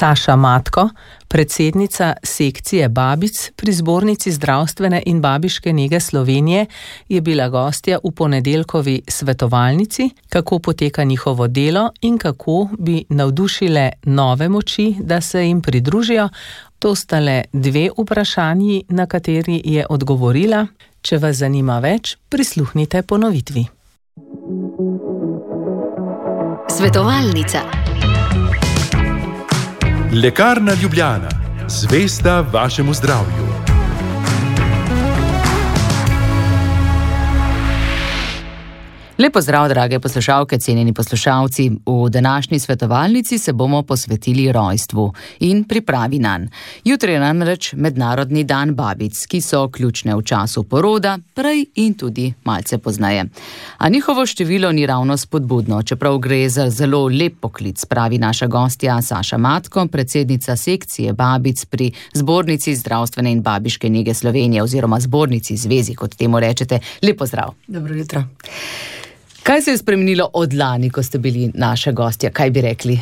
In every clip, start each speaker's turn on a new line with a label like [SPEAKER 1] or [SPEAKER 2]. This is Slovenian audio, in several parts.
[SPEAKER 1] Saša Matko, predsednica sekcije babic pri Zbornici zdravstvene in babiške nege Slovenije, je bila gostja v ponedeljkovi svetovalnici, kako poteka njihovo delo in kako bi navdušile nove moči, da se jim pridružijo. To sta le dve vprašanji, na kateri je odgovorila. Če vas zanima več, prisluhnite ponovitvi.
[SPEAKER 2] Svetovalnica.
[SPEAKER 3] Lekarna Ljubljana. Zvesta vašemu zdravju.
[SPEAKER 4] Lep pozdrav, drage poslušalke, cenjeni poslušalci. V današnji svetovalnici se bomo posvetili rojstvu in pripravi nanj. Jutri je namreč Mednarodni dan babic, ki so ključne v času poroda, prej in tudi malce pozneje. A njihovo število ni ravno spodbudno, čeprav gre za zelo lep poklic, pravi naša gostja Saša Matko, predsednica sekcije babic pri Zbornici zdravstvene in babiške nege Slovenije oziroma Zbornici zvezi, kot temu rečete. Lep pozdrav.
[SPEAKER 5] Dobro jutro.
[SPEAKER 4] Kaj se je spremenilo od lani, ko ste bili naša gostja? Kaj bi rekli?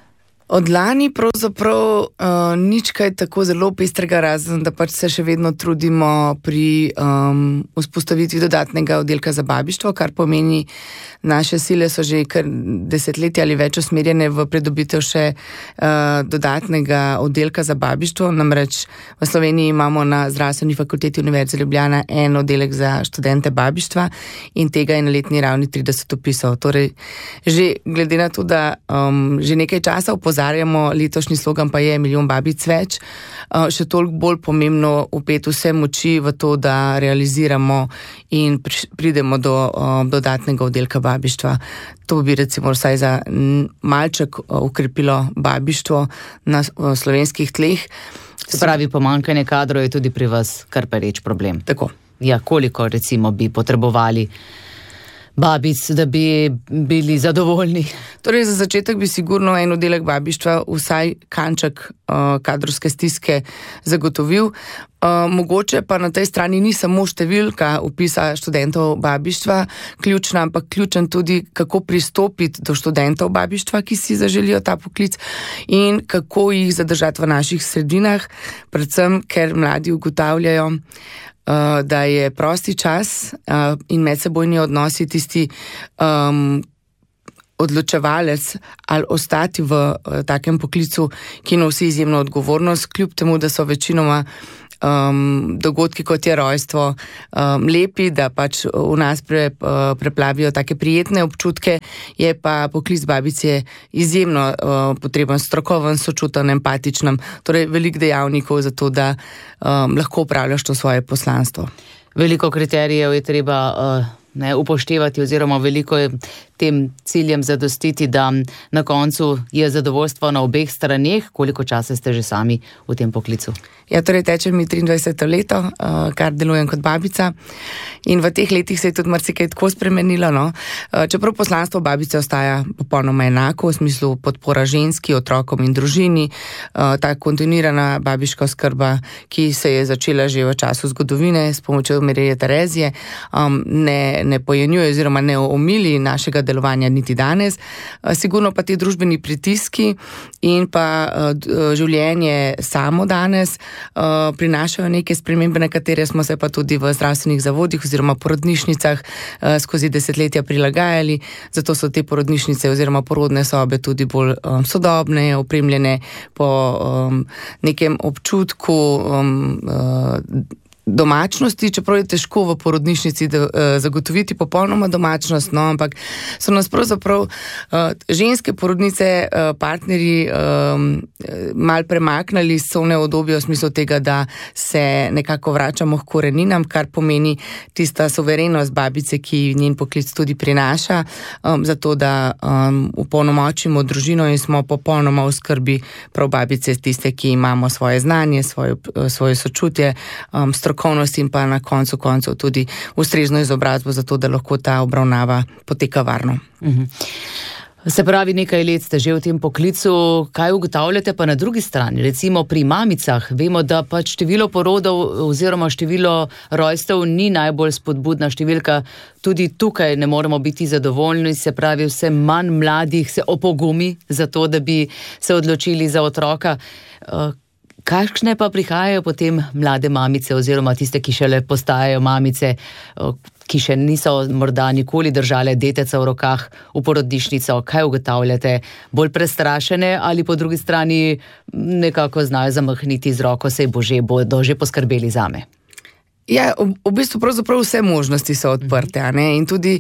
[SPEAKER 5] Od lani pravzaprav nič kaj tako zelo pestrega, razen da pač se še vedno trudimo pri vzpostavitvi dodatnega oddelka za babištvo, kar pomeni, naše sile so že kar desetletja ali več usmerjene v pridobitev še dodatnega oddelka za babištvo. Namreč v Sloveniji imamo na Zdravstveni fakulteti Univerze Ljubljana en oddelek za študente babištva in tega je na letni ravni 30 vpisov. Torej, že glede na to, da že nekaj časa opozarjamo, letošnji slogan pa je milijon babic več, še toliko bolj pomembno vpeti vse moči v to, da realiziramo in pridemo do dodatnega oddelka babištva. To bi recimo vsaj za malček ukrepilo babištvo na slovenskih tleh.
[SPEAKER 4] Se pravi, pomanjkanje kadrov je tudi pri vas kar pereč problem.
[SPEAKER 5] Tako.
[SPEAKER 4] Ja, koliko recimo bi potrebovali babic, da bi bili zadovoljni?
[SPEAKER 5] Torej, za začetek bi sigurno en oddelek babištva vsaj kanček kadrovske stiske zagotovil. Mogoče pa na tej strani ni samo številka vpisa študentov babištva ključna, ampak ključen tudi, kako pristopiti do študentov babištva, ki si zaželijo ta poklic in kako jih zadržati v naših sredinah, predvsem, ker mladi ugotavljajo, da je prosti čas in medsebojni odnosi tisti odločevalec ali ostati v takem poklicu, ki nosi izjemno odgovornost, kljub temu, da so večinoma dogodki, kot je rojstvo, lepi, da pač v nas preplavijo take prijetne občutke, je pa poklic babice izjemno potreben, strokoven, sočuten, empatičen, torej veliko dejavnikov za to, da lahko upravljaš to svoje poslanstvo.
[SPEAKER 4] Veliko kriterijev je treba upoštevati oziroma veliko je tem ciljem zadostiti, da na koncu je zadovoljstvo na obeh straneh. Koliko časa ste že sami v tem poklicu?
[SPEAKER 5] Ja, torej teče mi 23. leto, kar delujem kot babica in v teh letih se je tudi marsikaj tako spremenilo. No? Čeprav poslanstvo babice ostaja popolnoma enako, v smislu podpora ženski, otrokom in družini, ta kontinuirana babiška oskrba, ki se je začela že v času zgodovine s pomočjo Marije Terezije, ne pojenjuje oziroma ne omili našega delovanja niti danes. Sigurno pa ti družbeni pritiski in pa življenje samo danes prinašajo neke spremembe, na katere smo se pa tudi v zdravstvenih zavodih oziroma porodnišnicah skozi desetletja prilagajali. Zato so te porodnišnice oziroma porodne sobe tudi bolj sodobne, opremljene po nekem občutku domačnosti, čeprav je težko v porodnišnici zagotoviti popolnoma domačnost, no, ampak so nas pravzaprav ženske porodnice, partnerji mal premaknili so v neodobje v smislu tega, da se nekako vračamo k koreninam, kar pomeni tista suverenost babice, ki njen poklic tudi prinaša, zato da upolnomočimo družino in smo popolnoma v skrbi prav babice, tiste, ki imamo svoje znanje, svoje sočutje, strokovnost in pa na koncu koncev tudi ustrezno izobrazbo za to, da lahko ta obravnava poteka varno.
[SPEAKER 4] Se pravi, nekaj let ste že v tem poklicu, kaj ugotavljate pa na drugi strani? Recimo pri mamicah, vemo, da pač število porodov oziroma število rojstev ni najbolj spodbudna številka. Tudi tukaj ne moremo biti zadovoljni, se pravi, vse manj mladih se opogumi za to, da bi se odločili za otroka. Kakšne pa prihajajo potem mlade mamice oziroma tiste, ki šele postajajo mamice, ki še niso morda nikoli držale deteca v rokah v porodnišnico? Kaj ugotavljate? Bolj prestrašene ali po drugi strani nekako znajo zamahniti z roko, sej bodo že poskrbeli zame?
[SPEAKER 5] Ja, v bistvu pravzaprav vse možnosti so odprte, a ne? In tudi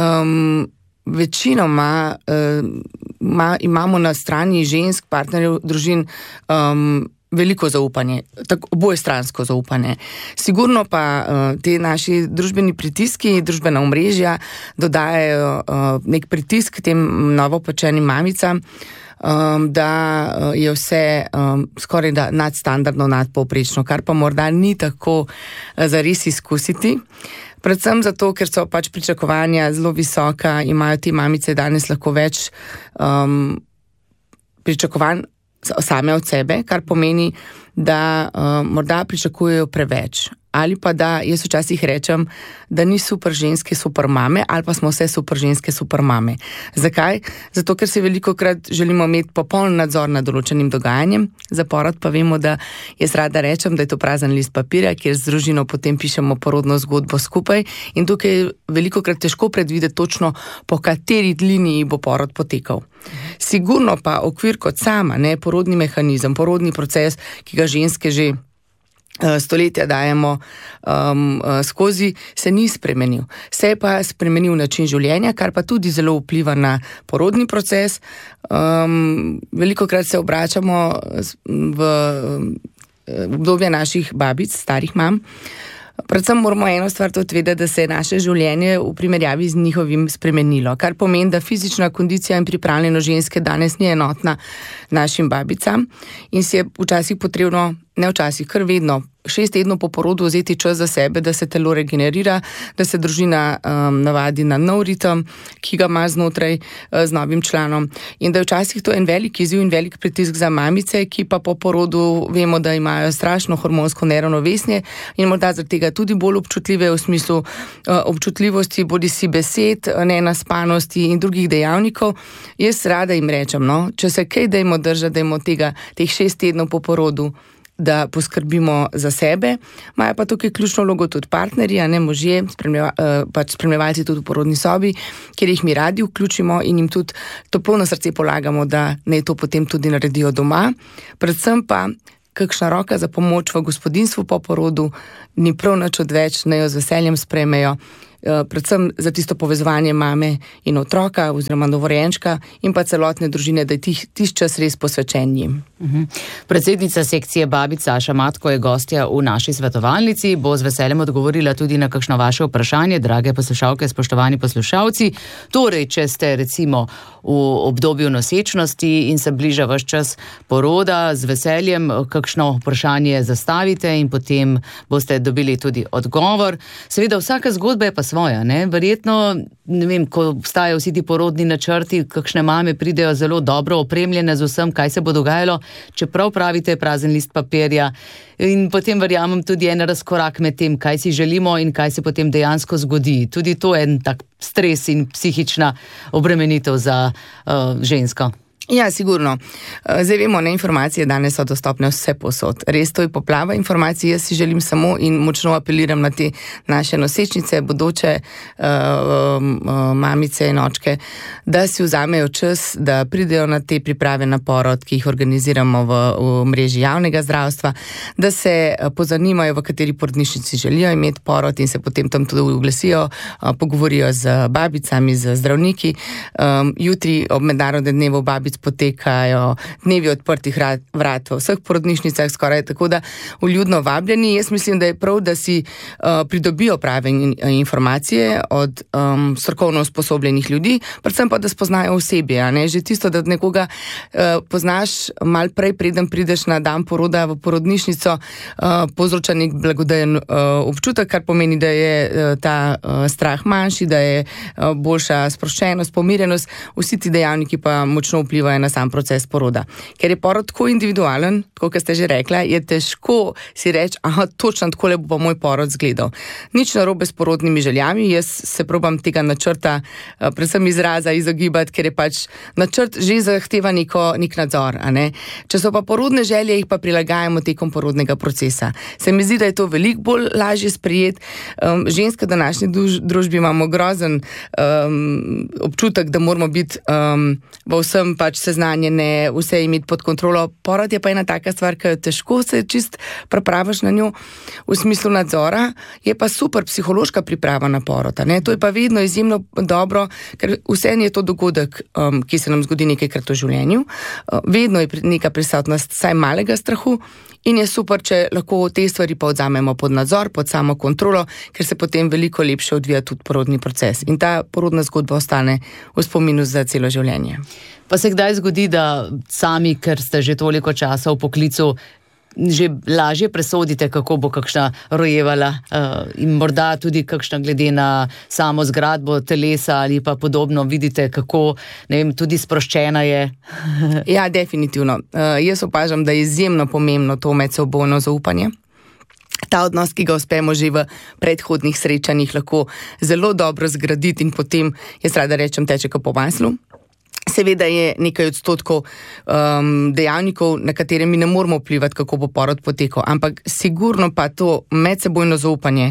[SPEAKER 5] večinoma imamo na strani žensk, partnerjev, družin veliko zaupanje, tako obojestransko zaupanje. Sigurno pa te naši družbeni pritiski, družbena omrežja dodajajo nek pritisk tem novopečenim mamicam, da je vse skoraj da nadstandardno, nadpovprečno, kar pa morda ni tako zares izkusiti. Predvsem zato, ker so pač pričakovanja zelo visoka, imajo te mamice danes lahko več pričakovanj same od sebe, kar pomeni, da morda pričakujejo preveč. Ali pa da, jaz včasih rečem, da ni super ženske super mame, ali pa smo vse super ženske super mame. Zakaj? Zato, ker si velikokrat želimo imeti popoln nadzor nad določenim dogajanjem, za porod pa vemo, da jaz rada rečem, da je to prazen list papirja, kjer z družino potem pišemo porodno zgodbo skupaj in tukaj je velikokrat težko predvideti točno, po kateri liniji bo porod potekal. Sigurno pa okvir kot sama, ne, porodni mehanizem, porodni proces, ki ga ženske že stoletja dajemo skozi, se ni spremenil. Se je pa spremenil način življenja, kar pa tudi zelo vpliva na porodni proces. Velikokrat se obračamo v obdobje naših babic, starih mam. Predvsem moramo eno stvar tudi vedeti, da se je naše življenje v primerjavi z njihovim spremenilo, kar pomeni, da fizična kondicija in pripravljenost ženske danes ni enotna našim babicam in si je včasih potrebno, ne včasih, kar vedno, 6 tednov po porodu vzeti čas za sebe, da se telo regenerira, da se družina navadi na nov ritem, ki ga ima znotraj z novim članom. In da je včasih to en velik izziv in velik pritisk za mamice, ki pa po porodu vemo, da imajo strašno hormonsko neravnovesje in morda zaradi tega tudi bolj občutljive v smislu občutljivosti, bodisi besed, nenaspanosti in drugih dejavnikov. Jaz rada jim rečem, no, če se kaj dajmo držati, dajmo teh 6 tednov po porodu, da poskrbimo za sebe. Imajo pa tukaj ključno vlogo tudi partnerji, a ne možje, pač spremljevalci tudi v porodni sobi, kjer jih mi radi vključimo in jim tudi toplo na srce polagamo, da naj to potem tudi naredijo doma. Predvsem pa kakšna roka za pomoč v gospodinjstvu po porodu ni prav nič odveč, naj jo z veseljem sprejmejo. Predvsem za tisto povezovanje mame in otroka oziroma novorojenčka in pa celotne družine, da je tisti čas res posvečen njim.
[SPEAKER 4] Predsednica sekcije babic Saša Matko je gostja v naši svetovalnici, bo z veseljem odgovorila tudi na kakšno vaše vprašanje, drage poslušalke, spoštovani poslušalci. Torej, če ste recimo v obdobju nosečnosti in se bliža vaš čas poroda, z veseljem kakšno vprašanje zastavite in potem boste dobili tudi odgovor. Seveda vsaka zgodba je pa svoja, ne? Verjetno, ne vem, ko obstajajo vsi ti porodni načrti, kakšne mame pridejo zelo dobro opremljene z vsem, kaj se bo dogajalo, čeprav pravite prazen list papirja in potem verjamem tudi en razkorak med tem, kaj si želimo in kaj se potem dejansko zgodi. Tudi to je en tak stres in psihična obremenitev za žensko.
[SPEAKER 5] Ja, sigurno. Zdaj vemo, ne, informacije danes so dostopne vse posod. Res to je poplava informacij, jaz si želim samo in močno apeliram na te naše nosečnice, bodoče mamice in očke, da si vzamejo čas, da pridejo na te priprave na porod, ki jih organiziramo v mreži javnega zdravstva, da se pozanimajo, v kateri porodnišnici želijo imeti porod in se potem tam tudi oglasijo, pogovorijo z babicami, z zdravniki. Jutri ob mednarodnem dnevu babic mesec potekajo dnevi odprtih vrat v vseh porodnišnicah skoraj, tako da vljudno vabljeni. Jaz mislim, da je prav, da si pridobijo prave informacije od strokovno usposobljenih ljudi, predvsem pa, da spoznajo osebje, a ne? Že tisto, da nekoga poznaš mal prej, preden prideš na dan poroda v porodnišnico, povzroča nek blagodejen občutek, kar pomeni, da je ta strah manjši, da je boljša sproščenost, pomirjenost, vsi ti dejavniki pa močno vplivajo na sam proces poroda. Ker je porod tako individualen, tako kot ste že rekla, je težko si reči, točno takole bo pa moj porod zgledal. Nič narobe s porodnimi željami, jaz se probam tega načrta, predvsem izraza izogibati, ker je pač načrt že zahteva nek nadzor, a ne. Če so pa porodne želje, jih pa prilagajamo tekom porodnega procesa. Se mi zdi, da je to veliko bolj lažje sprejeti. Ženske v današnji družbi imamo grozen občutek, da moramo biti v vsem pač seznanjene, vse imeti pod kontrolo. Porod je pa ena taka stvar, ki težko se čist pripraviš na njo v smislu nadzora, je pa super psihološka priprava na porod, ne? To je pa vedno izjemno dobro, ker vseeno je to dogodek, ki se nam zgodi nekajkrat v življenju. Vedno je neka prisotnost vsaj malega strahu in je super, če lahko te stvari pa odzamemo pod nadzor, pod samo kontrolo, ker se potem veliko lepše odvija tudi porodni proces. In ta porodna zgodba ostane v spominu za celo življenje.
[SPEAKER 4] Pa se kdaj zgodi, da sami, ker ste že toliko časa v poklicu, že lažje presodite, kako bo kakšna rojevala in morda tudi kakšna glede na samo zgradbo telesa ali pa podobno, vidite, kako, ne vem, tudi sproščena je?
[SPEAKER 5] Ja, definitivno. Jaz opažam, da je izjemno pomembno to medsebojno zaupanje. Ta odnos, ki ga uspemo že v predhodnih srečanjih lahko zelo dobro zgraditi in potem, jaz rada rečem, teče kot po maslu. Seveda je nekaj odstotkov dejavnikov, na katere mi ne moramo vplivati, kako bo porod potekal, ampak sigurno pa to medsebojno zaupanje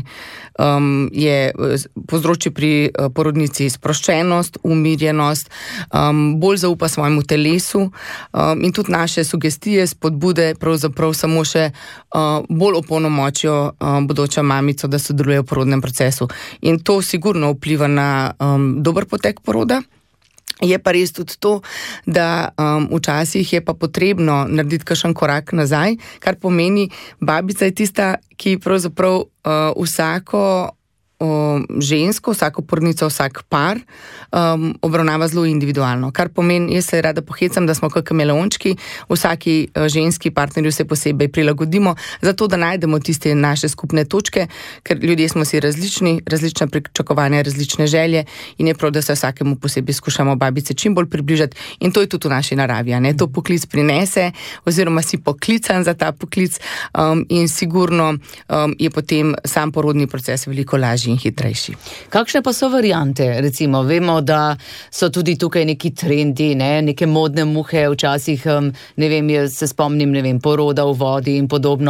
[SPEAKER 5] povzroči pri porodnici sproščenost, umirjenost, bolj zaupa svojemu telesu in tudi naše sugestije, spodbude pravzaprav samo še bolj opolnomočijo bodočo mamico, da sodeluje v porodnem procesu. In to sigurno vpliva na dober potek poroda. Je pa res tudi to, da včasih je pa potrebno narediti kakšen korak nazaj, kar pomeni, babica je tista, ki pravzaprav vsako žensko, vsako porodnico, vsak par obravnava zelo individualno. Kar pomeni, jaz se rada pohecam, da smo kot kameleončki, vsaki ženski partnerju se posebej prilagodimo, zato da najdemo tiste naše skupne točke, ker ljudje smo si različni, različna pričakovanja, različne želje in je prav, da se vsakemu posebej skušamo babice čim bolj približati in to je tudi v naši naravi, ne? To poklic prinese oziroma si poklican za ta poklic in sigurno je potem sam porodni proces veliko lažji in hitrejši.
[SPEAKER 4] Kakšne pa so variante? Recimo, vemo, da so tudi tukaj neki trendi, neke modne muhe, včasih, ne vem, jaz se spomnim, ne vem, poroda v vodi in podobno.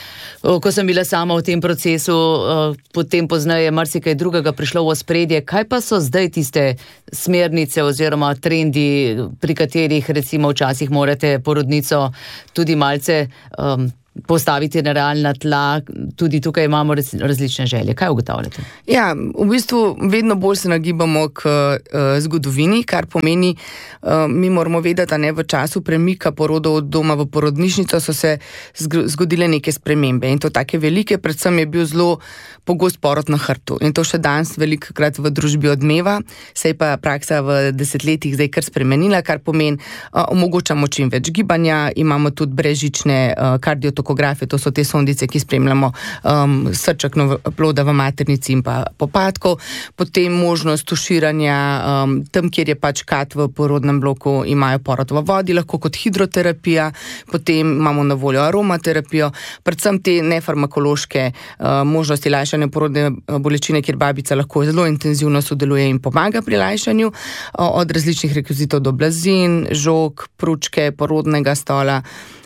[SPEAKER 4] Ko sem bila sama v tem procesu, potem pozneje marsikaj drugega prišlo v ospredje. Kaj pa so zdaj tiste smernice oziroma trendi, pri katerih recimo včasih morate porodnico tudi malce postaviti na realna tla, tudi tukaj imamo različne želje. Kaj ugotavljate? Ja,
[SPEAKER 5] v bistvu vedno bolj se nagibamo k zgodovini, kar pomeni, mi moramo vedeti, da ne v času premika porodov od doma v porodnišnico so se zgodile neke spremembe in to take velike, predvsem je bil zelo pogost porod na hrtu in to še danes velikokrat v družbi odmeva, se je pa praksa v desetletjih zdaj kar spremenila, kar pomeni, omogočamo čim več gibanja, imamo tudi brezžične kardiotokografije, to so te sondice, ki spremljamo srček ploda v maternici in pa popadkov, potem možnost tuširanja tam, kjer je pač kat v porodnem bloku, imajo porod v vodi, lahko kot hidroterapija, potem imamo na voljo aromaterapijo, predvsem te nefarmakološke možnosti lajšanja porodne bolečine, kjer babica lahko zelo intenzivno sodeluje in pomaga pri lajšanju, od različnih rekvizitov do blazin, žog, pručke, porodnega stola,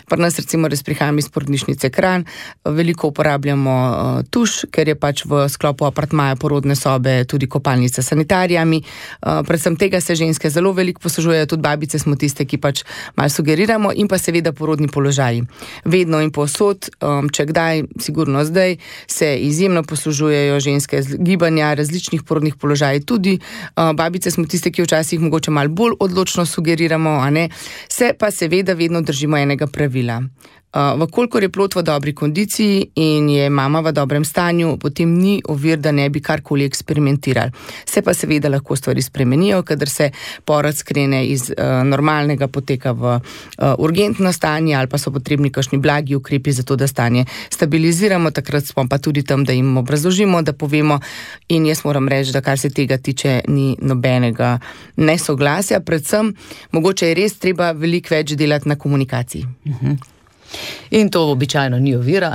[SPEAKER 5] Pri nas recimo res prihajam iz porodnišnice Kranj, veliko uporabljamo tuš, ker je pač v sklopu apartmaja porodne sobe tudi kopalnica s sanitarijami. Predvsem tega se ženske zelo veliko poslužujejo, tudi babice smo tiste, ki pač malo sugeriramo, in pa seveda porodni položaji. Vedno in povsod, če kdaj, sigurno zdaj, se izjemno poslužujejo ženske gibanja, različnih porodnih položaj, tudi babice smo tiste, ki včasih mogoče malo bolj odločno sugeriramo, a ne, se pa seveda vedno držimo enega pravila. Vkolikor je plod v dobri kondiciji in je mama v dobrem stanju, potem ni ovir, da ne bi karkoli eksperimentirali. Se pa seveda lahko stvari spremenijo, kadar se porod skrene iz normalnega poteka v urgentno stanje ali pa so potrebni kakšni blagi ukrepi za to, da stanje stabiliziramo. Takrat smo pa tudi tam, da jim obrazložimo, da povemo, in jaz moram reči, da kar se tega tiče, ni nobenega nesoglasja. Predvsem, mogoče je res treba veliko več delati na komunikaciji.
[SPEAKER 4] In to običajno ni ovira.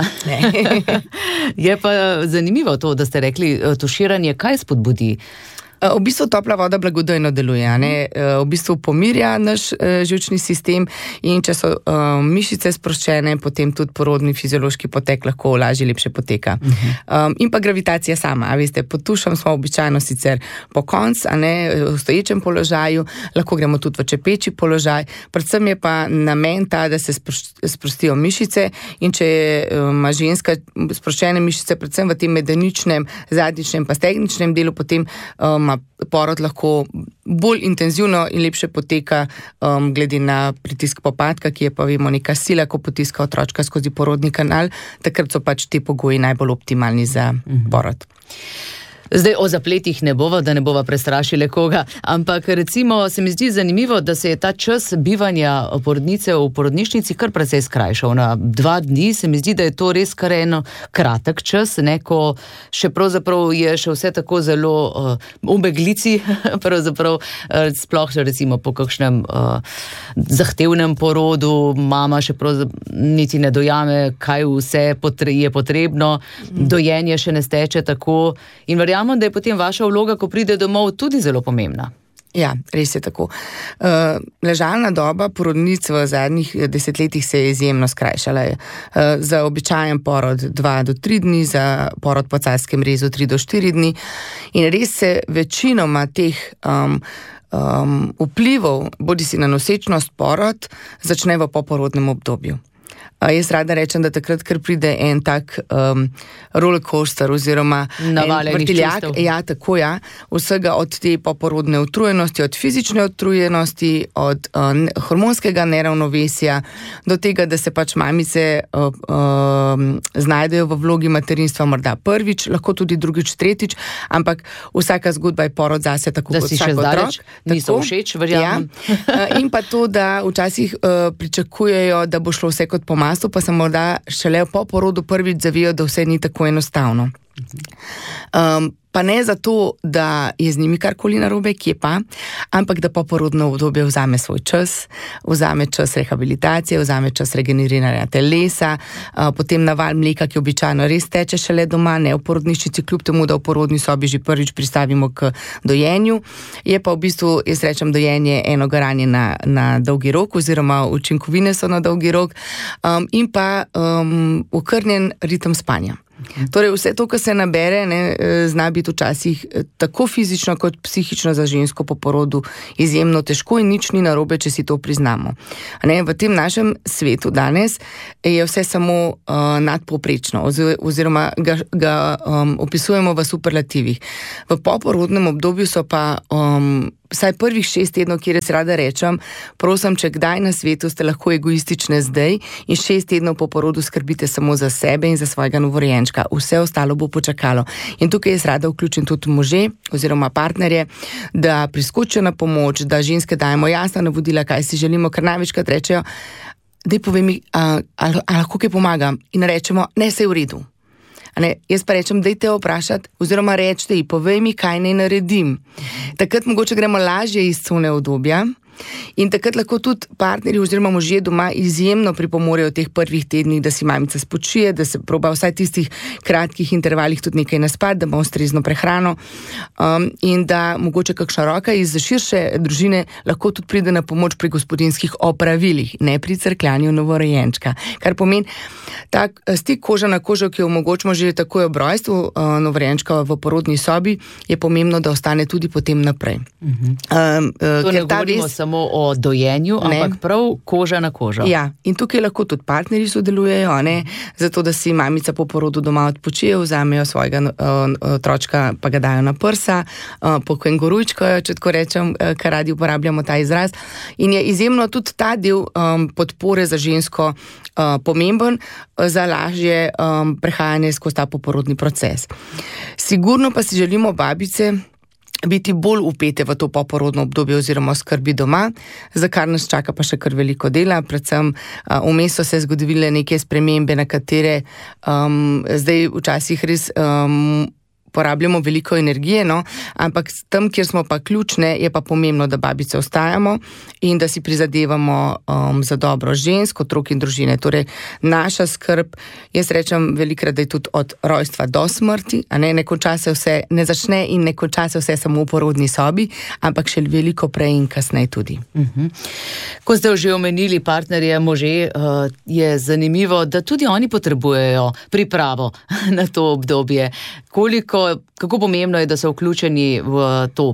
[SPEAKER 4] Je pa zanimivo to, da ste rekli, tuširanje kaj spodbudi?
[SPEAKER 5] V bistvu topla voda blagodejno deluje, ne? V bistvu pomirja naš živčni sistem, in če so mišice sproščene, potem tudi porodni fiziološki potek lahko lažje, lepše poteka. In pa gravitacija sama, a veste, pod tušem smo običajno sicer po konc, a ne, v stoječem položaju, lahko gremo tudi v čepeči položaj, predvsem je pa namen ta, da se sprostijo mišice, in če ima ženska sproščene mišice, predvsem v tem medeničnem, zadnjičnem pa stegničnem delu, potem porod lahko bolj intenzivno in lepše poteka, glede na pritisk popadka, ki je pa vemo neka sila, ko potiska otročka skozi porodni kanal, takrat so pač ti pogoji najbolj optimalni za porod.
[SPEAKER 4] Zdaj o zapletih ne bova, da ne bova prestrašile koga, ampak recimo se mi zdi zanimivo, da se je ta čas bivanja porodnice v porodnišnici kar precej skrajšal. Na 2 dni se mi zdi, da je to res kar eno kratek čas, ne, ko še pravzaprav je še vse tako zelo v meglici, pravzaprav sploh še recimo po kakšnem zahtevnem porodu, mama še niti ne dojame, kaj vse je potrebno, dojenje še ne steče tako, in verjamem, da je potem vaša vloga, ko pride domov, tudi zelo pomembna.
[SPEAKER 5] Ja, res je tako. Ležalna doba porodnic v zadnjih desetletjih se je izjemno skrajšala. Za običajen porod 2 do 3 dni, za porod po carskem rezu 3 do 4 dni. In res se večinoma teh vplivov, bodi si na nosečnost, porod, začne v poporodnem obdobju. Jaz rada rečem, da takrat, ker pride en tak rollercoaster oziroma vrtiljak, tako, vsega od te poporodne utrujenosti, od fizične utrujenosti, od hormonskega neravnovesja, do tega, da se pač mamice znajdejo v vlogi materinstva morda prvič, lahko tudi drugič, tretjič, ampak vsaka zgodba je porod zase, tako
[SPEAKER 4] da
[SPEAKER 5] kot
[SPEAKER 4] si
[SPEAKER 5] vsak
[SPEAKER 4] še
[SPEAKER 5] otrok.
[SPEAKER 4] Niso všeč, verjamem.
[SPEAKER 5] Ja. In pa to, da včasih pričakujejo, da bo šlo vse kot po maslu, pa se morda šele po porodu prvič zavijo, da vse ni tako enostavno. Pa ne zato, da je z njimi karkoli narobe, kje pa, ampak da poporodno obdobje vzame svoj čas, vzame čas rehabilitacije, vzame čas regeneriranja telesa, potem naval mleka, ki običajno res teče šele doma, ne v porodnišnici, kljub temu, da v porodni sobi že prvič pristavimo k dojenju. Je pa v bistvu, jaz rečem, dojenje eno garanje na dolgi rok, oziroma učinkovine so na dolgi rok, in pa okrnjen ritem spanja. Torej vse to, kar se nabere, zna biti včasih tako fizično kot psihično za žensko po porodu izjemno težko, in nič ni narobe, če si to priznamo. V tem našem svetu danes je vse samo nadpovprečno, oziroma ga opisujemo v superlativih. V poporodnem obdobju so pa vsaj prvih 6 tednov, kjer jaz rada rečem, prosim, če kdaj na svetu ste lahko egoistične zdaj in 6 tednov po porodu skrbite samo za sebe in za svojega novorojenčka. Vse ostalo bo počakalo. In tukaj jaz rada vključim tudi može oziroma partnerje, da priskočijo na pomoč, da ženske dajemo jasna navodila, kaj si želimo, ker največkrat rečejo, daj povej mi, ali lahko kaj pomagam. In rečemo, ne, se je v redu. Jaz pa rečem, dajte vprašati, oziroma rečete ji, povej mi, kaj naj naredim. Takrat mogoče gremo lažje iz cone obdobja, In takrat lahko tudi partnerji oziroma možje doma izjemno pripomorejo v teh prvih tednih, da si mamica spočije, da se proba vsaj tistih kratkih intervalih tudi nekaj naspati, da ima ustrezno prehrano in da mogoče kakšna roka iz širše družine lahko tudi pride na pomoč pri gospodinjskih opravilih, ne pri crkljanju novorojenčka. Kar pomeni, tak stik koža na kožo, ki jo omogočimo že takoj ob rojstvu novorojenčka v porodni sobi, je pomembno, da ostane tudi potem naprej.
[SPEAKER 4] To ne govorimo samo o dojenju, ampak prav koža na kožo.
[SPEAKER 5] Ja, in tukaj lahko tudi partnerji sodelujejo, zato da si mamica po porodu doma odpočije, vzamejo svojega otročka, pa ga dajo na prsa, pokengurujčkajo, če tako rečem, kar radi uporabljamo ta izraz. In je izjemno tudi ta del podpore za žensko pomemben za lažje prehajanje skozi ta poporodni proces. Sigurno pa si želimo babice biti bolj vpete v to poporodno obdobje oziroma skrbi doma, za kar nas čaka pa še kar veliko dela, predvsem vmes so se zgodile neke spremembe, na katere zdaj včasih res porabljamo veliko energije, ampak tam, kjer smo pa ključne, je pa pomembno, da babice ostajamo in da si prizadevamo za dobro žensk, otrok in družine. Torej, naša skrb, jaz rečem velikrat, da je tudi od rojstva do smrti, ne konča se vse, ne začne in ne konča se vse samo v porodni sobi, ampak še veliko prej in kasneje tudi.
[SPEAKER 4] Ko ste že omenili partnerje može, je zanimivo, da tudi oni potrebujejo pripravo na to obdobje. Kako pomembno je, da so vključeni v to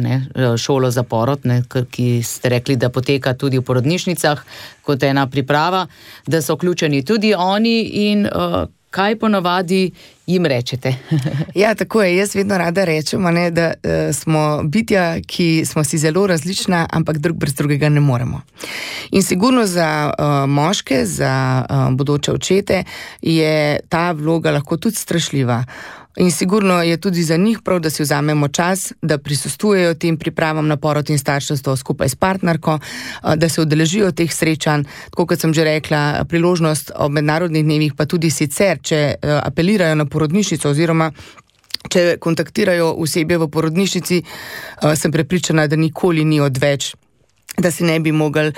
[SPEAKER 4] šolo za porod, ki ste rekli, da poteka tudi v porodnišnicah kot ena priprava, da so vključeni tudi oni in kaj ponavadi jim rečete?
[SPEAKER 5] Ja, tako je. Jaz vedno rada rečem, da smo bitja, ki smo si zelo različna, ampak drug brez drugega ne moremo. In sigurno za moške, za bodoče očete je ta vloga lahko tudi strašljiva. In sigurno je tudi za njih prav, da si vzamemo čas, da prisostvujejo tem pripravam na porod in starševstvo skupaj s partnerko, da se udeležijo teh srečanj, tako kot sem že rekla, priložnost ob mednarodnih dnevih, pa tudi sicer, če apelirajo na porodnišnico oziroma če kontaktirajo osebje v porodnišnici, sem prepričana, da nikoli ni odveč, da se ne bi mogli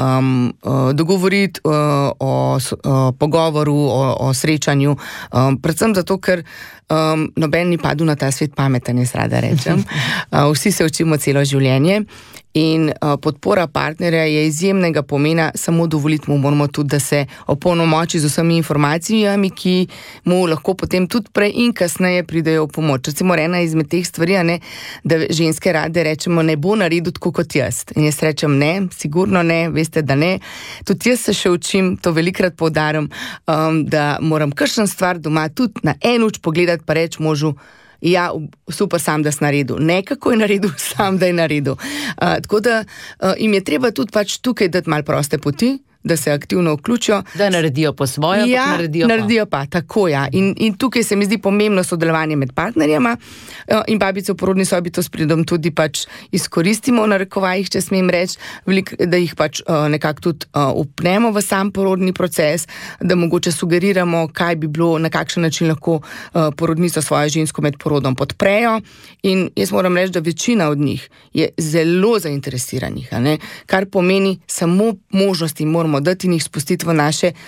[SPEAKER 5] dogovoriti o pogovoru, o srečanju, predvsem zato, ker noben ni padel na ta svet pameten, jaz rada rečem. Vsi se učimo celo življenje in podpora partnerja je izjemnega pomena, samo dovoliti mu moramo tudi, da se opolnomoči z vsemi informacijami, ki mu lahko potem tudi prej in kasneje pridejo v pomoč. Recimo ena izmed teh stvari, da ženske rade rečemo, ne bo naredil tako kot jaz. In jaz rečem ne, sigurno ne, veste, da ne. Tudi jaz se še učim, to velikrat poudarim, da moram kakšno stvar doma tudi na en uč pogledati, pa reči možu, ja, super, sam da si naredil. Ne, kako je naredil, sam da je naredil. Tako da jim je treba tudi pač tukaj dati malo proste poti, da se aktivno vključijo.
[SPEAKER 4] Da naredijo po svojo,
[SPEAKER 5] ja, naredijo pa. Tako, ja. In tukaj se mi zdi pomembno sodelovanje med partnerjema in babice v porodni sobi to s pridom tudi pač izkoristimo v narekovajih, če smem reči, da jih pač nekako tudi upnemo v sam porodni proces, da mogoče sugeriramo, kaj bi bilo, na kakšen način lahko porodnico svojo žensko med porodom podprejo. In jaz moram reči, da večina od njih je zelo zainteresiranih, kar pomeni samo možnosti moramo dati in jih spustiti v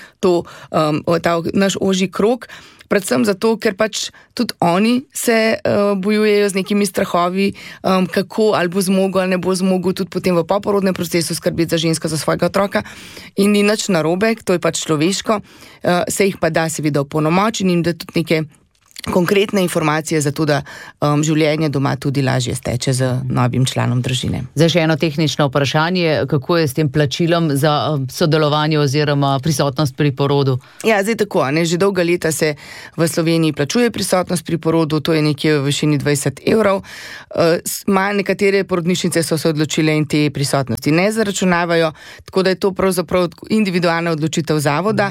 [SPEAKER 5] naš ožji krog, predvsem zato, ker pač tudi oni se bojujejo z nekimi strahovi, kako ali bo zmogel ali ne bo zmogel tudi potem v poporodnem procesu skrbeti za žensko, za svojega otroka in ni nič narobe, to je pač človeško, se jih pa da seveda opolnomočiti in da tudi neke konkretne informacije za to, da življenje doma tudi lažje steče z novim članom družine.
[SPEAKER 4] Zdaj še eno tehnično vprašanje, kako je s tem plačilom za sodelovanje oziroma prisotnost pri porodu?
[SPEAKER 5] Ja, zdaj tako, že dolga leta se v Sloveniji plačuje prisotnost pri porodu, to je nekje v višini 20 €. Nekatere porodnišnice so se odločile in te prisotnosti ne zaračunavajo, tako da je to pravzaprav individualna odločitev zavoda.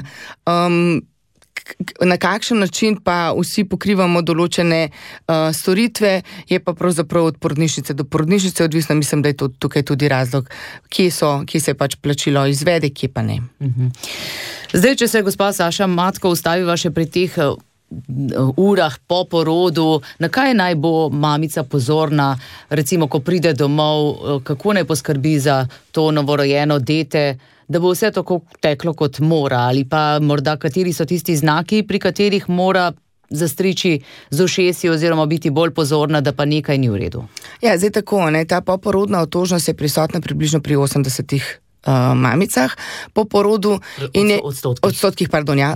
[SPEAKER 5] Na kakšen način pa vsi pokrivamo določene storitve, je pa pravzaprav od porodnišnice do porodnišnice odvisno, mislim, da je to tukaj tudi razlog, kje se pač plačilo izvede, kje pa ne.
[SPEAKER 4] Zdaj, če se gospa Saša Matko ustaviva še pri teh urah po porodu, na kaj naj bo mamica pozorna, recimo, ko pride domov, kako naj poskrbi za to novorojeno dete, da bo vse tako teklo kot mora, ali pa morda kateri so tisti znaki, pri katerih mora zastriči z ušesi oziroma biti bolj pozorna, da pa nekaj ni v redu.
[SPEAKER 5] Ja, zdaj tako, ta poporodna otožnost je prisotna približno pri 80 mamicah po porodu in je odstotkih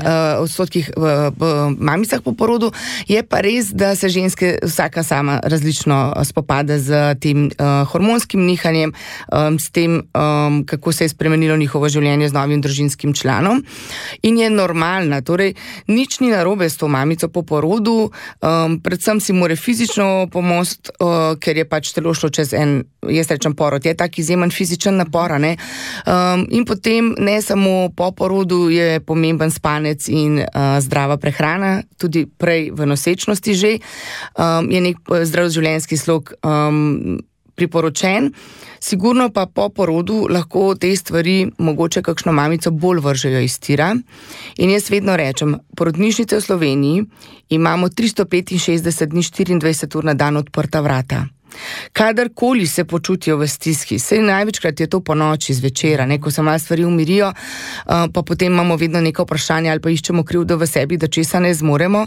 [SPEAKER 5] mamicah po porodu. Je pa res, da se ženske vsaka sama različno spopada z tem hormonskim nihanjem, s tem, kako se je spremenilo njihovo življenje z novim družinskim članom in je normalna. Torej, nič ni narobe s to mamico po porodu, predvsem si mora fizično pomost, ker je pač telo šlo čez jaz rečem porod, je tak izjemen fizičen napor, ne? In potem ne samo po porodu je pomemben spanec in zdrava prehrana, tudi prej v nosečnosti že je nek zdrav življenjski slog priporočen. Sigurno pa po porodu lahko te stvari mogoče kakšno mamico bolj vržejo iz tira. In jaz vedno rečem, porodnišnice v Sloveniji imamo 365 dni 24 ur na dan odprta vrata. Kadarkoli se počutijo v stiski, saj največkrat je to po noči zvečera, ko se malo stvari umirijo, pa potem imamo vedno neko vprašanje ali pa iščemo krivdo v sebi, da česa ne zmoremo,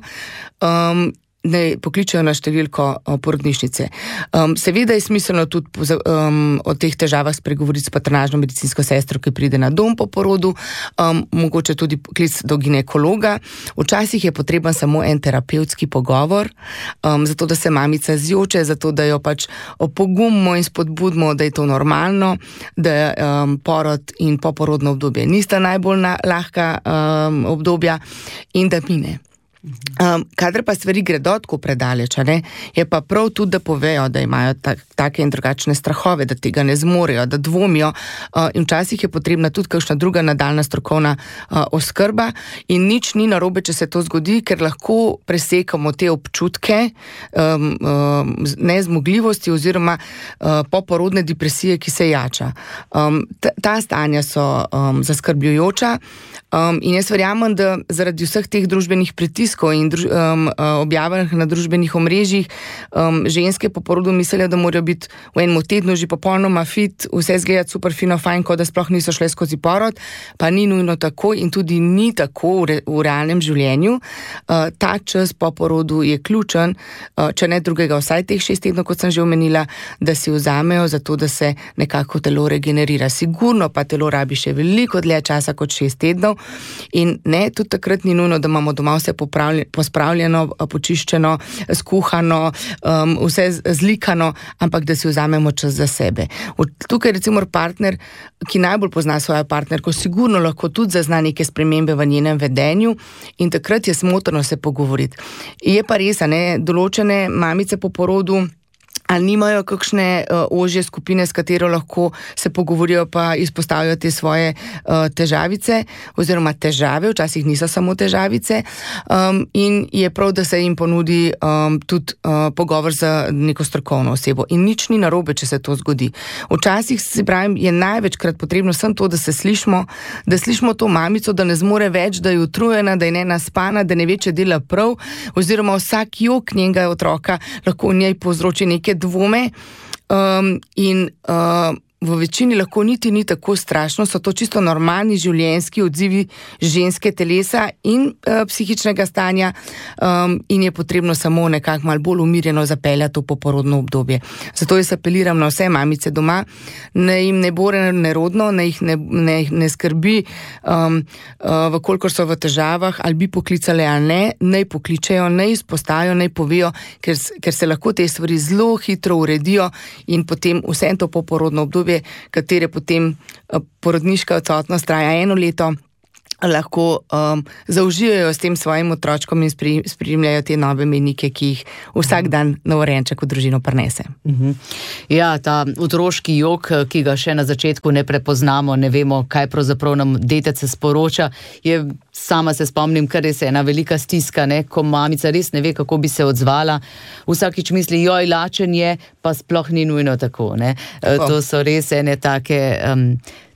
[SPEAKER 5] ne pokličajo na številko porodnišnice. Seveda je smiselno tudi o teh težavah spregovoriti s patronažno medicinsko sestro, ki pride na dom po porodu, mogoče tudi klic do ginekologa. Včasih je potreben samo en terapevtski pogovor, zato da se mamica zjoče, zato da jo pač opogumimo in spodbudimo, da je to normalno, da porod in poporodno obdobje nista najbolj lahka obdobja in da mine. Kadar pa stvari gredo tako predaleč, je pa prav tudi, da povejo, da imajo take in drugačne strahove, da tega ne zmorejo, da dvomijo in včasih je potrebna tudi kakšna druga nadaljna strokovna oskrba in nič ni narobe, če se to zgodi, ker lahko presekamo te občutke nezmogljivosti oziroma poporodne depresije, ki se jača. Ta stanja so zaskrbljujoča in jaz verjamem, da zaradi vseh teh družbenih pritiskov in objavah na družbenih omrežjih ženske po porodu mislijo, da morajo biti v enem tednu že popolnoma fit, vse zgledati super fino fajn, kot da sploh niso šle skozi porod, pa ni nujno tako in tudi ni tako v realnem življenju. Ta čas po porodu je ključen, če ne drugega, vsaj teh 6 tednov, kot sem že omenila, da si vzamejo zato, da se nekako telo regenerira. Sigurno pa telo rabi še veliko dlje časa kot 6 tednov in ne, tudi takrat ni nujno, da imamo doma vse pospravljeno, počiščeno, skuhano, vse zlikano, ampak da si vzamemo čas za sebe. Tukaj recimo partner, ki najbolj pozna svojo partnerko, sigurno lahko tudi zazna neke spremembe v njenem vedenju in takrat je smotrno se pogovoriti. Je pa res, določene mamice po porodu ali nimajo kakšne ožje skupine, s katero lahko se pogovorijo pa izpostavijo te svoje težavice oziroma težave, včasih niso samo težavice in je prav, da se jim ponudi tudi pogovor z neko strokovno osebo in nič ni narobe, če se to zgodi. Včasih, se pravim, je največkrat potrebno samo to, da se slišimo to mamico, da ne zmore več, da je utrujena, da je nenaspana, da ne ve, če dela prav, oziroma vsak jok njenega otroka lahko v njej povzroči neke dvome in v večini lahko niti ni tako strašno, so to čisto normalni življenjski odzivi ženske telesa in psihičnega stanja in je potrebno samo nekako malo bolj umirjeno zapeljati to poporodno obdobje. Zato jaz apeliram na vse mamice doma, naj jim ne bo nerodno, naj jih ne skrbi, vkolikor so v težavah, ali bi poklicali ali ne, naj pokličejo, naj izpostavijo, naj povejo, ker se lahko te stvari zelo hitro uredijo in potem vse to poporodno obdobje, katere potem porodniška odsotnost traja 1 leto, lahko zaužijajo s tem svojim otročkom in spremljajo te nove mejnike, ki jih vsak dan novorojenček v družino prinese.
[SPEAKER 4] Ja, ta otroški jok, ki ga še na začetku ne prepoznamo, ne vemo, kaj pravzaprav nam detec sporoča, je, sama se spomnim, kar je se ena velika stiska, ko mamica res ne ve, kako bi se odzvala. Vsakič misli, joj, lačen je, pa sploh ni nujno tako. To so res ene take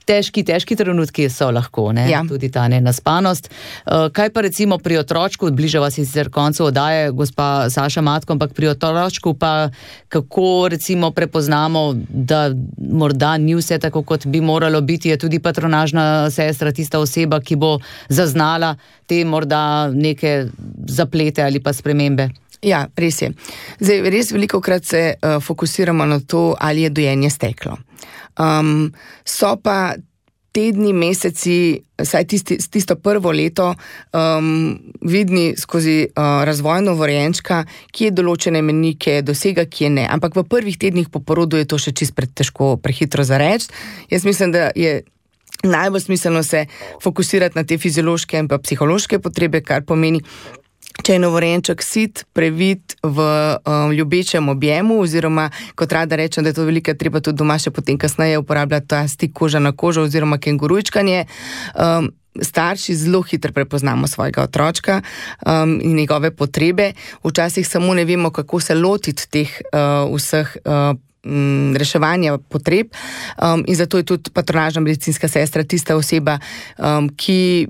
[SPEAKER 4] težki trenutki so lahko, ne?
[SPEAKER 5] Ja.
[SPEAKER 4] Tudi ta nenaspanost. Kaj pa recimo pri otročku, bližava se sicer koncu oddaje, gospa Saša Matko, ampak pri otročku pa kako recimo prepoznamo, da morda ni vse tako, kot bi moralo biti, je tudi patronažna sestra tista oseba, ki bo zaznala te morda neke zaplete ali pa spremembe?
[SPEAKER 5] Ja, res je. Zdaj, res velikokrat se fokusiramo na to, ali je dojenje steklo. So pa tedni, meseci, saj tisto prvo leto vidni skozi razvoj novorojenčka, kje določene menike dosega, kje ne. Ampak v prvih tednih po porodu je to še čisto pretežko, prehitro za reči. Jaz mislim, da je najbolj smiselno se fokusirati na te fiziološke in pa psihološke potrebe, kar pomeni, če je novorojenček sit, previt v ljubečem objemu, oziroma, kot rada rečem, da je to velika treba tudi doma še potem kasneje uporabljati ta stik koža na kožo oziroma kengurujčkanje. Starši zelo hitro prepoznamo svojega otročka in njegove potrebe. Včasih samo ne vemo, kako se lotiti teh vseh reševanja potreb in zato je tudi patronažna medicinska sestra tista oseba, ki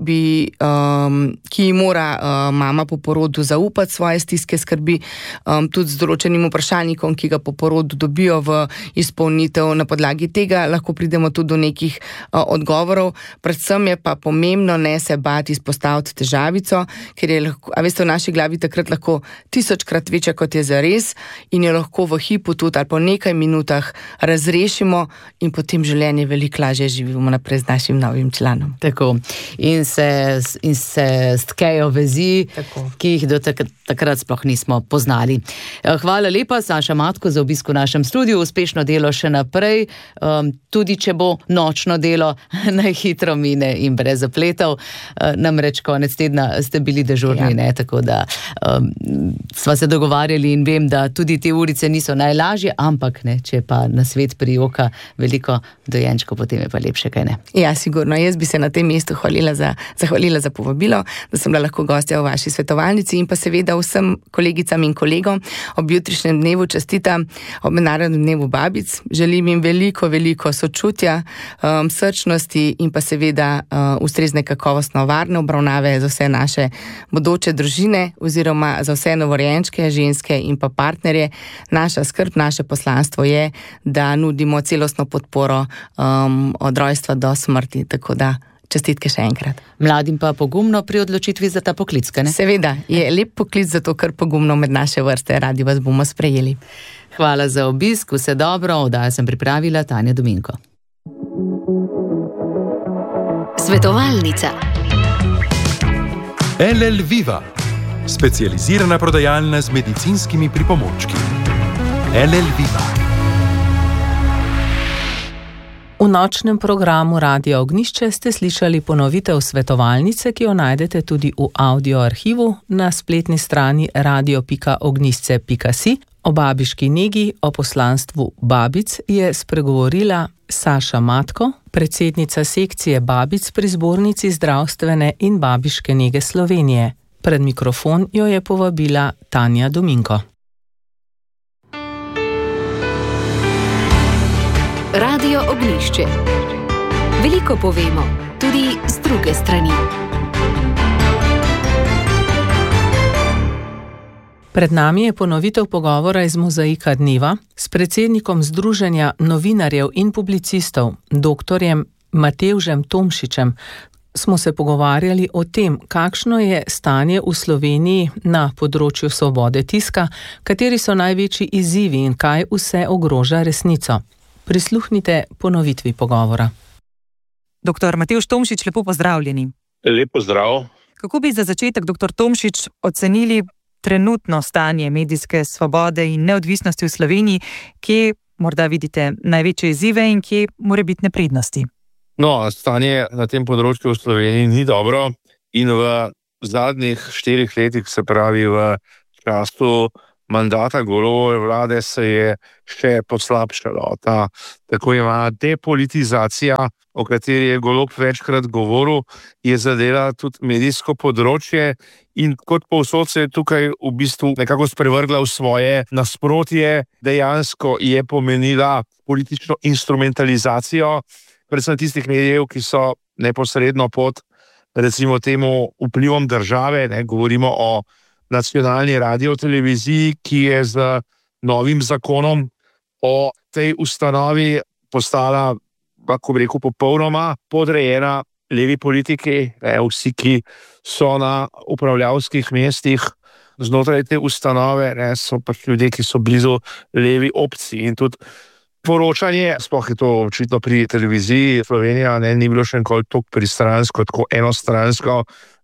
[SPEAKER 5] mora mama po porodu zaupati svoje stiske, skrbi, tudi z določenim vprašalnikom, ki ga po porodu dobijo v izpolnitev. Na podlagi tega lahko pridemo tudi do nekih odgovorov. Predvsem je pa pomembno ne se bati izpostaviti težavico, ker je lahko, a veste, v naši glavi takrat lahko 1000-krat večja, kot je zares, in jo lahko v hipu tudi ali po nekaj minutah razrešimo in potem življenje veliko lažje živimo naprej z našim novim članom.
[SPEAKER 4] Tako. In se stkejo vezi, tako, ki jih do takrat sploh nismo poznali. Hvala lepa, Saša Matko, za obisk v našem studiu. Uspešno delo še naprej. Tudi če bo nočno delo, naj hitro mine in brez zapletov. Namreč konec tedna ste bili dežurni, ne? Tako da sva se dogovarjali in vem, da tudi te urice niso najlažje, ampak ne, če pa na svet prijoka veliko dojenčkov, potem je pa lepše, kaj ne?
[SPEAKER 5] Ja, sigurno. Jaz bi se na tem mestu zahvalila za povabilo, da sem bila lahko gostja v vaši svetovalnici in pa seveda vsem kolegicam in kolegom ob jutrišnjem dnevu čestitam, ob mednarodnem dnevu babic. Želim jim veliko sočutja, srčnosti in pa seveda ustrezne kakovostno varne obravnave za vse naše bodoče družine oziroma za vse novorojenčke, ženske in pa partnerje. Naša skrb, naše poslanstvo je, da nudimo celostno podporo od rojstva do smrti, tako da čestitke še enkrat.
[SPEAKER 4] Mladim pa pogumno pri odločitvi za ta poklic, ne?
[SPEAKER 5] Seveda, je lep poklic, zato ker pogumno med naše vrste, radi vas bomo sprejeli.
[SPEAKER 4] Hvala za obisk, vse dobro, oddajo sem pripravila Tanja Dominko.
[SPEAKER 2] Svetovalnica.
[SPEAKER 3] LL Viva, specializirana prodajalna z medicinskimi pripomočki. LL Viva.
[SPEAKER 1] V nočnem programu Radia Ognjišče ste slišali ponovitev svetovalnice, ki jo najdete tudi v audio arhivu na spletni strani radio.ognjišče.si. O babiški negi, o poslanstvu babic je spregovorila Saša Matko, predsednica sekcije babic pri Zbornici zdravstvene in babiške nege Slovenije. Pred mikrofon jo je povabila Tanja Dominko.
[SPEAKER 2] Radio Ognjišče. Veliko povemo, tudi z druge strani.
[SPEAKER 1] Pred nami je ponovitev pogovora iz Mozaika dneva s predsednikom Združenja novinarjev in publicistov, doktorjem Matevžem Tomšičem. Smo se pogovarjali o tem, kakšno je stanje v Sloveniji na področju svobode tiska, kateri so največji izzivi in kaj vse ogroža resnico. Prisluhnite ponovitvi pogovora.
[SPEAKER 6] Doktor Matevž Tomšič, lepo pozdravljeni.
[SPEAKER 7] Lep pozdrav.
[SPEAKER 6] Kako bi za začetek, doktor Tomšič, ocenili trenutno stanje medijske svobode in neodvisnosti v Sloveniji, kje morda vidite največje izzive in kje morebitne prednosti?
[SPEAKER 7] No, stanje na tem področju v Sloveniji ni dobro in v zadnjih 4 letih, se pravi v času mandata Golobove vlade, se je še poslabšalo. Ta tako imenovana depolitizacija, o kateri je Golob večkrat govoril, je zadela tudi medijsko področje in kot povsod se je tukaj v bistvu nekako sprevrgla v svoje nasprotje, dejansko je pomenila politično instrumentalizacijo predvsem tistih medijev, ki so neposredno pod, recimo temu, vplivom države. Govorimo o nacionalni radioteleviziji, ki je z novim zakonom o tej ustanovi postala, kako bi rekel, popolnoma podrejena levi politiki. Vsi, ki so na upravljavskih mestih znotraj te ustanove, so pač ljudje, ki so blizu levi opciji. In tudi poročanje, sploh je to očitno pri televiziji Slovenija, ni bilo še nikoli tako pristransko, tako enostransko.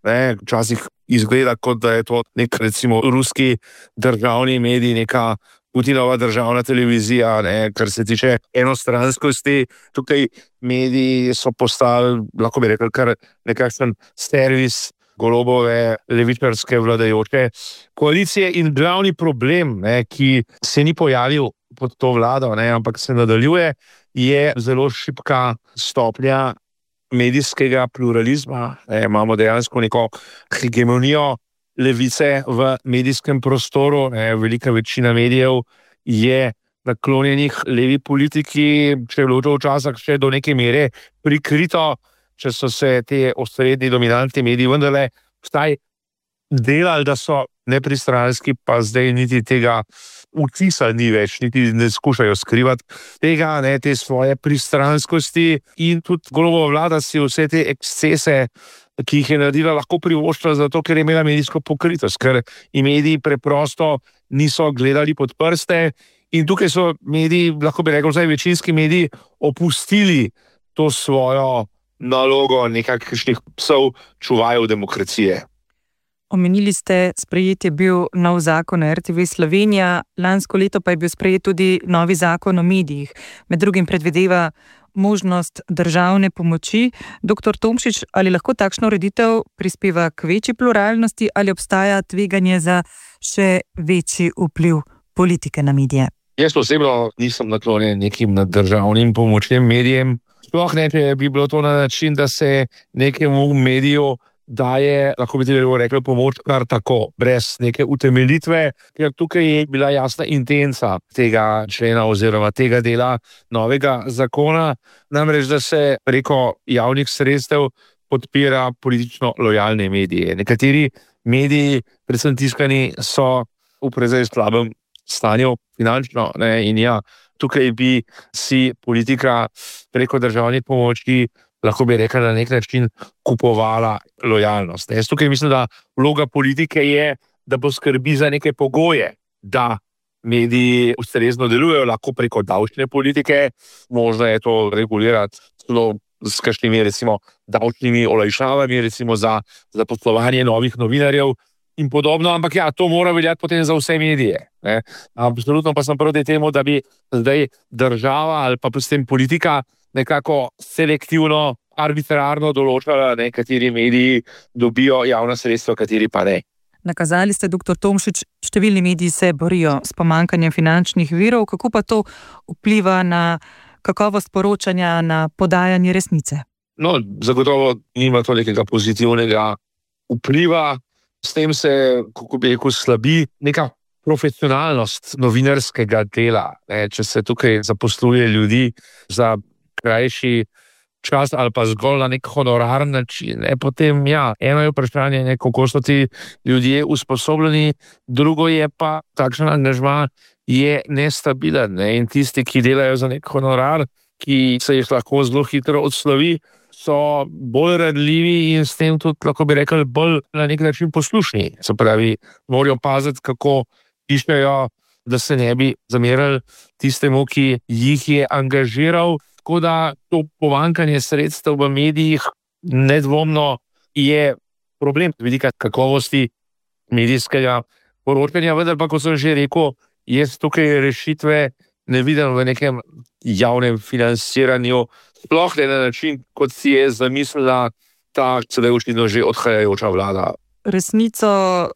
[SPEAKER 7] Včasih izgleda, kot da je to nek, recimo, ruski državni medij, neka Putinova državna televizija, kar se tiče enostranskosti. Tukaj mediji so postali, lahko bi rekel, kar nekakšen servis Golobove levičarske vladajoče koalicije. In glavni problem, ki se ni pojavil pod to vlado, ampak se nadaljuje, je zelo šibka stopnja medijskega pluralizma. Imamo dejansko neko hegemonijo levice v medijskem prostoru. Velika večina medijev je naklonjenih levi politiki, če je bilo to včasih še do neke mere prikrito, če so se te osrednji dominantni mediji vendarle vsaj delali, da so nepristranski, pa zdaj niti tega vtisa ni več, niti ne skušajo skrivati tega, te svoje pristranskosti. In tudi Golobova vlada si vse te ekscese, ki jih je naredila, lahko privoščila zato, ker je imela medijsko pokritost, ker mediji preprosto niso gledali pod prste. In tukaj so mediji, lahko bi rekel, vsaj večinski mediji, opustili to svojo nalogo nekakšnih psov čuvajev demokracije.
[SPEAKER 6] Omenili ste, sprejet je bil nov zakon o RTV Slovenija, lansko leto pa je bil sprejet tudi novi zakon o medijih. Med drugim predvideva možnost državne pomoči. Dr. Tomšič, ali lahko takšna ureditev prispeva k večji pluralnosti ali obstaja tveganje za še večji vpliv politike na medije?
[SPEAKER 7] Jaz osebno nisem naklonjen nekim državnim pomočnim medijem. Sploh ne, če bi bilo to na način, da se nekemu mediju daje, lahko bi tudi rekli, pomoč kar tako, brez neke utemeljitve, ker tukaj je bila jasna intenca tega člena oziroma tega dela novega zakona, namreč, da se preko javnih sredstev podpira politično lojalne medije. Nekateri mediji, predvsem tiskani, so v precej slabem stanju finančno, in tukaj bi si politika preko državnih pomoči, lahko bi rekel, na nek način kupovala lojalnost. Jaz tukaj mislim, da vloga politike je, da poskrbi za neke pogoje, da mediji ustrezno delujejo, lahko preko davčne politike, možno je to regulirati celo s kakšnimi, recimo, davčnimi olajšavami, recimo za zaposlovanje novih novinarjev in podobno, ampak to mora veljati potem za vse medije. Absolutno pa sem proti temu, da bi zdaj država ali pa s tem politika nekako selektivno, arbitrarno določala, kateri mediji dobijo javna sredstva, kateri pa ne.
[SPEAKER 6] Nakazali ste, dr. Tomšič, številni mediji se borijo s pomanjkanjem finančnih virov. Kako pa to vpliva na kakovost poročanja, na podajanje resnice?
[SPEAKER 7] Zagotovo nima to nekega pozitivnega vpliva. S tem se, kako bi rekel, slabi neka profesionalnost novinarskega dela. Če se tukaj zaposluje ljudi za krajši čas ali pa zgolj na nek honoraren način, potem eno je vprašanje, kako so ti ljudje usposobljeni, drugo je pa takšen angažma je nestabilen. In tisti, ki delajo za nek honorar, ki se jih lahko zelo hitro odslovi, so bolj ranljivi in s tem tudi, lahko bi rekel, bolj na nek način poslušni. Se pravi, morajo paziti, kako pišejo, da se ne bi zamerili tistemu, ki jih je angažiral. Tako da to pomanjkanje sredstev v medijih nedvomno je problem z vidika kakovosti medijskega poročanja, vendar pa, kot sem že rekel, jaz tukaj rešitve ne vidim v nekem javnem financiranju, sploh ne na način, kot si je zamislila ta sedaj očitno že odhajajoča vlada.
[SPEAKER 6] Resnico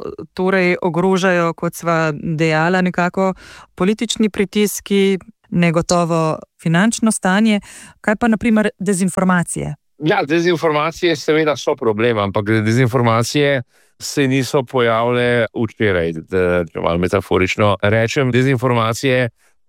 [SPEAKER 6] torej ogrožajo, kot sva dejala, nekako politični pritiski, negotovo finančno stanje. Kaj pa naprimer dezinformacije?
[SPEAKER 7] Dezinformacije seveda so problem, ampak dezinformacije se niso pojavile včeraj, da malo metaforično rečem. Dezinformacije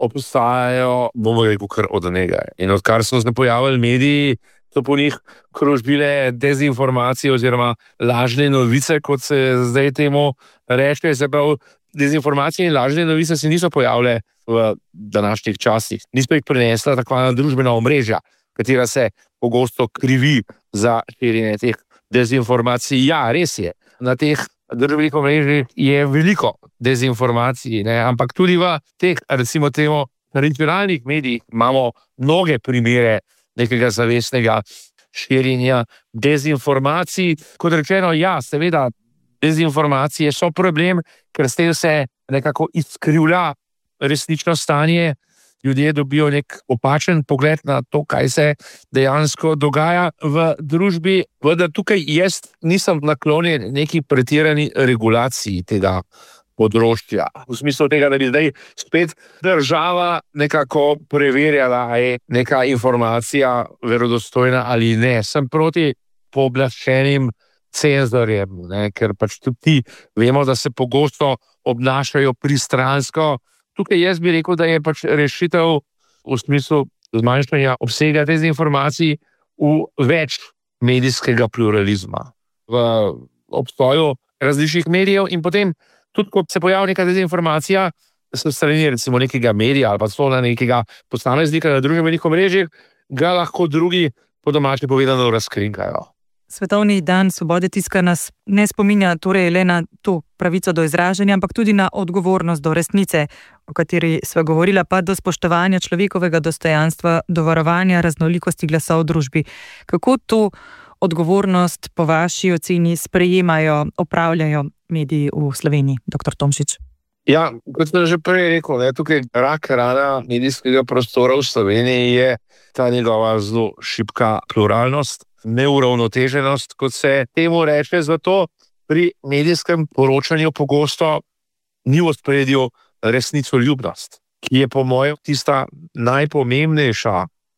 [SPEAKER 7] obstajajo, bomo rekel, kar od nekaj. In odkar so se pojavili mediji, so po njih krožbile dezinformacije oziroma lažne novice, kot se zdaj temu reče. Se pravi, dezinformacije in lažne novice se niso pojavile v današnjih časih. Niso jih prinesla takva družbena omrežja, katera se pogosto krivi za širjenje teh dezinformacij. Ja, res je. Na teh družbenih omrežjih je veliko dezinformacij, ne? Ampak tudi v teh, recimo temu, tradicionalnih medijih imamo mnoge primere nekega zavestnega širjenja dezinformacij. Kot rečeno, ja, seveda, dezinformacije so problem, ker s tem se nekako izkrivlja resnično stanje. Ljudje dobijo nek opačen pogled na to, kaj se dejansko dogaja v družbi. Vendar tukaj jaz nisem naklonjen neki pretirani regulaciji tega področja. V smislu tega, da bi zdaj spet država nekako preverjala, ali je neka informacija verodostojna ali ne. Sem proti pooblaščenim cenzorjem, ne? Ker pač tudi ti vemo, da se pogosto obnašajo pristransko. Tukaj jaz bi rekel, da je pač rešitev v smislu zmanjšanja obsega dezinformacij v več medijskega pluralizma, v obstoju različnih medijev. In potem tudi, ko se pojavi neka dezinformacija s strani recimo nekega medija ali pa celo nekega posameznika na družbenih omrežjih, ga lahko drugi, po domače povedano, razkrinkajo.
[SPEAKER 6] Svetovni dan svobode tiska nas ne spominja torej le na to pravico do izražanja, ampak tudi na odgovornost do resnice, o kateri sva govorila, pa do spoštovanja človekovega dostojanstva, do varovanja raznolikosti glasov v družbi. Kako to odgovornost po vaši oceni sprejemajo, opravljajo mediji v Sloveniji, dr. Tomšič?
[SPEAKER 7] Ja, kot sem že prej rekel, ne, tukaj rak rana medijskega prostora v Sloveniji je ta njegova zelo šibka pluralnost, neuravnoteženost, kot se temu reče. Zato pri medijskem poročanju pogosto ni v ospredju resnicoljubnost, ki je po mojem tista najpomembnejša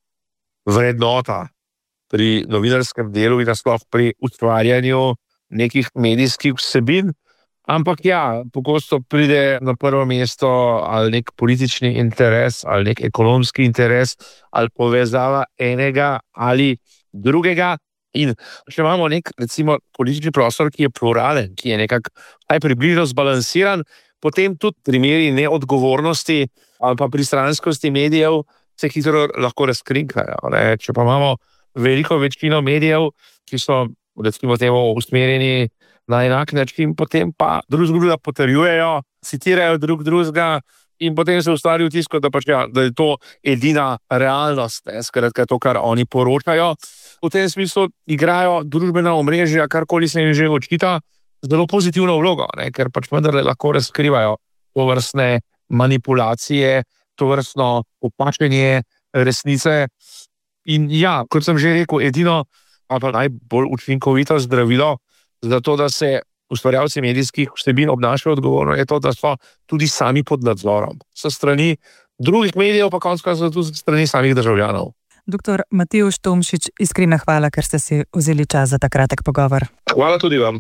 [SPEAKER 7] vrednota pri novinarskem delu in nasploh pri ustvarjanju nekih medijskih vsebin. Ampak ja, pogosto pride na prvo mesto ali nek politični interes, ali nek ekonomski interes, ali povezava enega ali drugega. In če imamo nek, recimo, politični prostor, ki je pluralen, ki je nekako vsaj približno zbalansiran, potem tudi primeri neodgovornosti ali pa pristranskosti medijev se hitro lahko razkrinkajo. Če pa imamo veliko večino medijev, ki so, recimo temu, usmerjeni na enak način, potem pa drugega potrjujejo, citirajo drugega in potem se ustvari vtis, da je to edina realnost, skratka to, kar oni poročajo. V tem smislu igrajo družbena omrežja, karkoli se jim že očita, zelo pozitivno vlogo, ker pač vendarle lahko razkrivajo tovrstne manipulacije, tovrstno opačenje resnice. In ja, kot sem že rekel, edino ali pa najbolj učinkovito zdravilo za to, da se ustvarjalci medijskih vsebin obnašajo odgovorno, je to, da so tudi sami pod nadzorom. So strani drugih medijev, pa konec koncev tudi strani samih državljanov.
[SPEAKER 6] Dr. Matevž Tomšič, iskrena hvala, ker ste si vzeli čas za ta kratek pogovor.
[SPEAKER 7] Hvala tudi vam.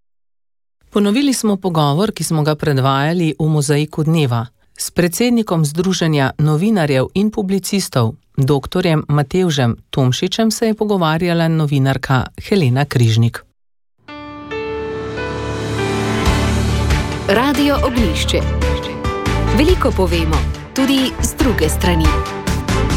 [SPEAKER 1] Ponovili smo pogovor, ki smo ga predvajali v Mozaiku dneva. S predsednikom Združenja novinarjev in publicistov, dr. Matevžem Tomšičem, se je pogovarjala novinarka Helena Križnik.
[SPEAKER 2] Radio Oglišče. Veliko povemo, tudi z druge strani.